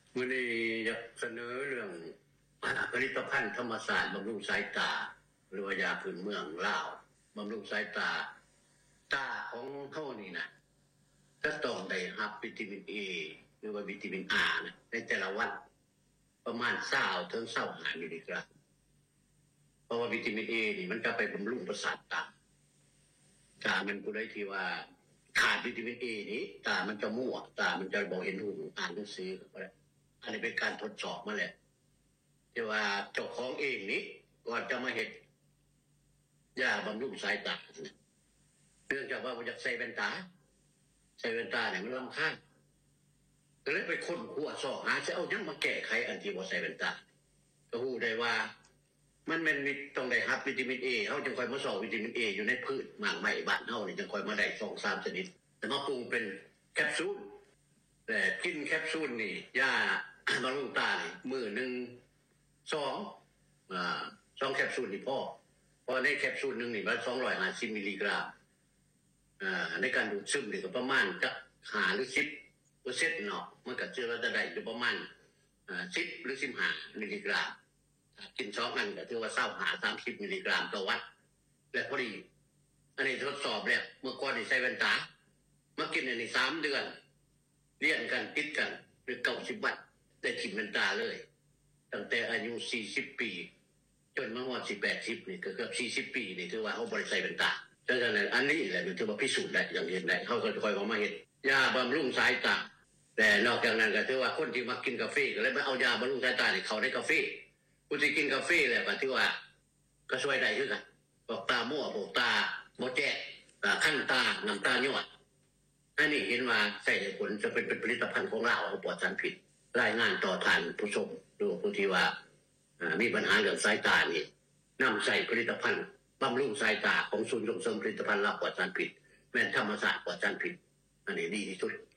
วันนี้อยากเสนอเรื่องผลิตภัณฑ์ธรรมศาสตร์บำรุงสายตาหรือว่ายาพื้นเมืองลาวบำรุงสายตาของเฮานี่นะจะต้องได้รับวิตามินเอหรือว่าวิตามินอานะในแต่ละวันประมาณ20ถึง25มิลลิกรัมเพราะว่าวิตามินเอนี่มันจะไปบำรุงประสาทตามันผู้ใดที่ว่าขาดวิตามินเอนี้ตามันจะมั่วตามันจะบ่เห็นหูอ่านหนังสือก็ได้อันนี้เป็นการทดสอบมาแล้วที่ว่าเจ้าของเองนี้ก่อนจะมาเห็นยาบำรุงสายตาเนื่องจากว่ามันจะใส่แว่นตาเนี่ยมันรำคาญก็เลยไปค้นคว้าสอบหาจะเอายังมาแก้ไขอันที่บ่ใส่แว่นตาก็รู้ได้ว่ามันมีต้องได้รับวิตามินเอเขาจึงค่อยมาสอบวิตามินเออยู่ในพืชหมากไม้บ้านเฮานี่จึงค่อยมาได้2-3ชนิดแต่มาปรุงเป็นแคปซูลแต่กินแคปซูลนี่ยาบำรุงตานี่มื้อนึง2แคปซูลนี่พอเพราะในแคปซูลนึงนี่มัน250มิลลิกรัมในการดูดซึมนี่ก็ประมาณจะ5หรือ10%เนาะมันก็จะได้อยู่ประมาณ10หรือ15มิลลิกรัมกิน2อันก็ถือว่า25-30มิลลิกรัมต่อวันและพอดีอันนี้ทดสอบแล้วเมื่อก่อนนี่ใส่แว่นตามากินอันนี้3เดือนเรียนกันติดกันหรือ90วันได้กินแว่นตาเลยตั้งแต่อายุ40ปีจนมาฮอด80นี่ก็เกือบ40ปีนี่ถือว่าเฮาบ่ได้ใส่แว่นตาดังนั้นอันนี้แหละถือว่าพิสูจน์ได้อย่างเห็นได้เฮาก็ค่อยเอามาเฮ็ดยาบำรุงสายตาแต่นอกจากนั้นก็ถือว่าคนที่มากินกาแฟก็เลยมาเอายาบำรุงสายตานี่เข้าในกาแฟผู้ที่กินกาแฟแล้วก็ถือว่าก็ช่วยได้คือกันบอกตามั่วบอกตาบ่แจ้งคั่นตาน้ำตาย้อยอันนี้เห็นว่าใช้ได้ผลจะเป็นผลิตภัณฑ์ของเราปลอดสารพิษรายงานต่อท่านผู้ชมดูผู้ที่ว่ามีปัญหาเรื่องสายตานี่นำใส่ผลิตภัณฑ์บำรุงสายตาของศูนย์ส่งเสริมผลิตภัณฑ์ลาวปลอดสารพิษแม่นธรรมศาสตร์ปลอดสารพิษอันนี้ดีที่สุด